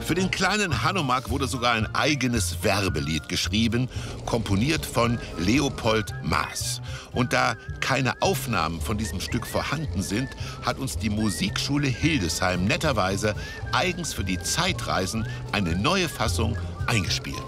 Für den kleinen Hanomag wurde sogar ein eigenes Werbelied geschrieben, komponiert von Leopold Maas. Und da keine Aufnahmen von diesem Stück vorhanden sind, hat uns die Musikschule Hildesheim netterweise eigens für die Zeitreisen eine neue Fassung eingespielt.